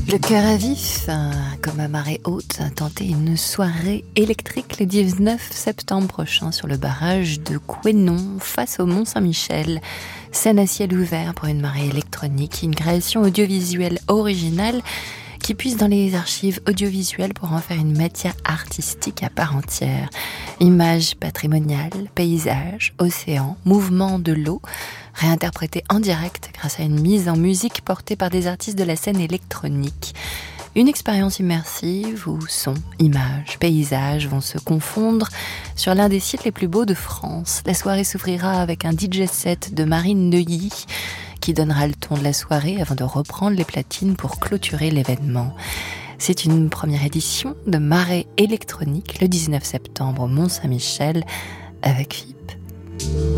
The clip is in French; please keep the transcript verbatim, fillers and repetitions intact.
Le cœur à vif, euh, comme à marée haute, tenter une soirée électrique le dix-neuf septembre prochain sur le barrage de Couesnon face au Mont-Saint-Michel. Scène à ciel ouvert pour une marée électronique, une création audiovisuelle originale qui puise dans les archives audiovisuelles pour en faire une matière artistique à part entière. Images patrimoniales, paysages, océans, mouvements de l'eau, réinterprétés en direct grâce à une mise en musique portée par des artistes de la scène électronique. Une expérience immersive où son, images, paysages vont se confondre sur l'un des sites les plus beaux de France. La soirée s'ouvrira avec un D J set de Marine Neuilly qui donnera le ton de la soirée avant de reprendre les platines pour clôturer l'événement. C'est une première édition de Marée électronique le dix-neuf septembre au Mont-Saint-Michel avec F I P.